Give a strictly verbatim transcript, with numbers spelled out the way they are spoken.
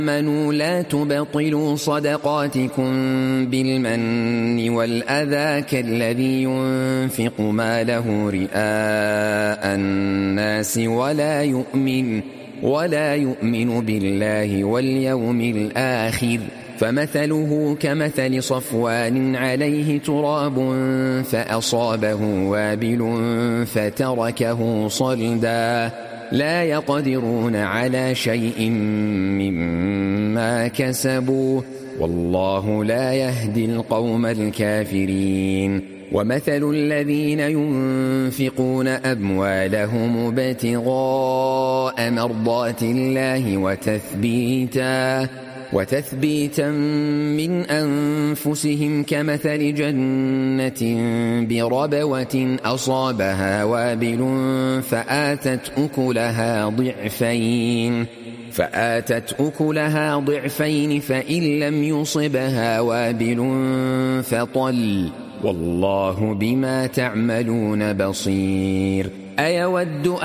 آمنوا لا تبطلوا صدقاتكم بالمن والأذى كالذي ينفق ماله رئاء الناس ولا يؤمن ولا يؤمن بالله واليوم الآخر فمثله كمثل صفوان عليه تراب فأصابه وابل فتركه صلدا لا يقدرون على شيء مما كسبوا والله لا يهدي القوم الكافرين. ومثل الذين ينفقون أموالهم ابتغاء مرضات الله وتثبيتا وتثبيتا من أنفسهم كمثل جنة بربوة أصابها وابل فآتت أكلها ضعفين فآتت أكلها ضعفين فإن لم يصبها وابل فطل والله بما تعملون بصير. أيود